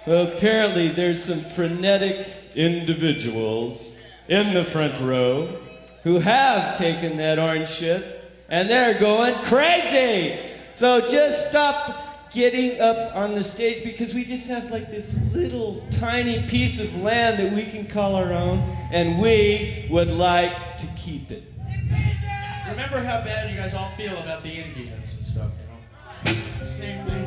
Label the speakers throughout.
Speaker 1: Well, apparently there's some frenetic individuals in the front row who have taken that orange shit and they're going crazy. So just stop getting up on the stage because we just have like this little tiny piece of land that we can call our own and we would like to keep it.
Speaker 2: Remember how bad you guys all feel about the Indians and stuff, you know? Same thing.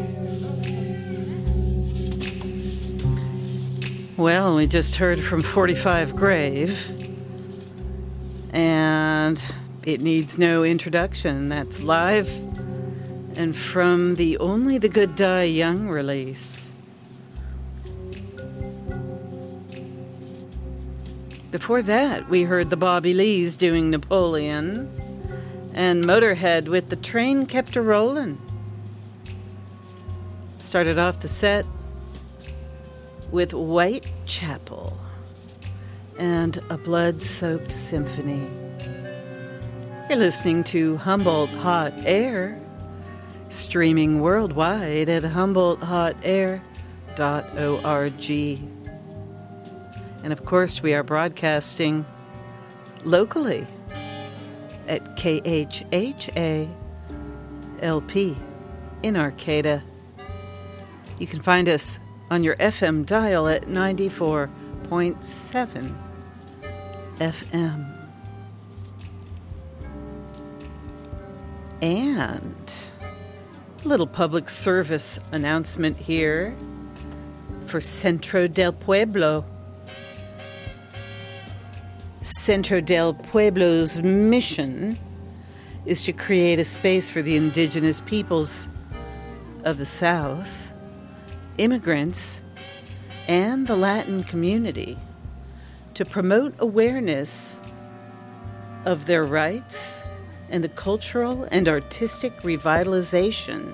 Speaker 3: Well, we just heard from 45 Grave, and it needs no introduction. That's live and from the Only the Good Die Young release. Before that, we heard the Bobby Lees doing Napoleon, and Motorhead with The Train Kept A-Rollin'. Started off the set with Whitechapel and A Blood-Soaked Symphony. You're listening to Humboldt Hot Air, streaming worldwide at HumboldtHotAir.org. And of course, we are broadcasting locally at KHHA-LP in Arcata. You can find us on your FM dial at 94.7 FM. And a little public service announcement here for Centro del Pueblo. Centro del Pueblo's mission is to create a space for the indigenous peoples of the South, immigrants, and the Latin community to promote awareness of their rights and the cultural and artistic revitalization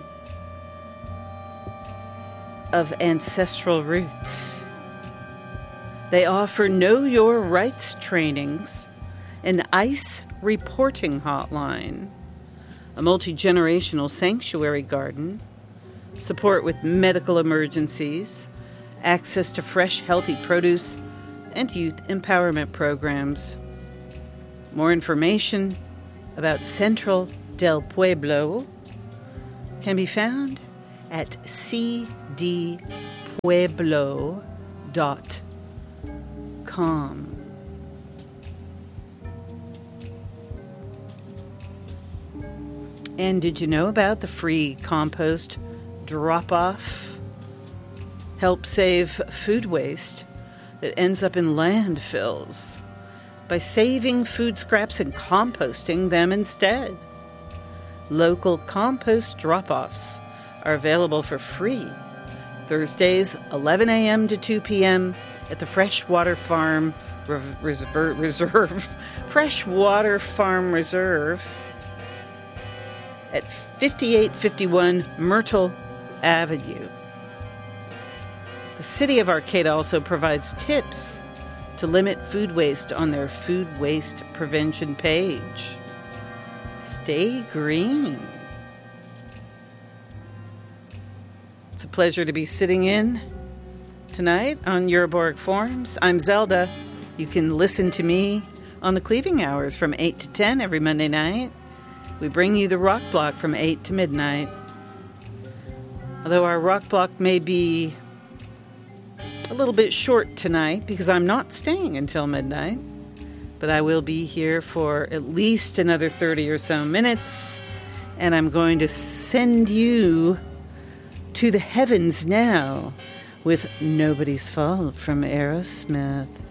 Speaker 3: of ancestral roots. They offer Know Your Rights trainings, an ICE reporting hotline, a multi-generational sanctuary garden, support with medical emergencies, access to fresh, healthy produce, and youth empowerment programs. More information about Centro del Pueblo can be found at cdpueblo.com. And did you know about the free compost drop-off? Help save food waste that ends up in landfills by saving food scraps and composting them instead. Local compost drop-offs are available for free Thursdays 11 a.m. to 2 p.m. at the Freshwater Farm Reserve at 5851 Myrtle Avenue. The City of Arcata also provides tips to limit food waste on their food waste prevention page. Stay green. It's a pleasure to be sitting in tonight on Euroborg Forums. I'm Zelda. You can listen to me on the Cleaving Hours from 8 to 10 every Monday night. We bring you the Rock Block from 8 to midnight. Although our Rock Block may be a little bit short tonight because I'm not staying until midnight, but I will be here for at least another 30 or so minutes, and I'm going to send you to the heavens now with Nobody's Fault from Aerosmith.